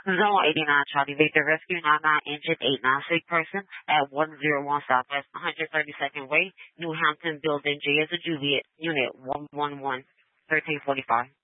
Zone 89, Charlie Victor Rescue 99 injured 896 sick person at 101 Southwest 132nd Way, New Hampton Building, J as a Juliet, Unit 111, 1345.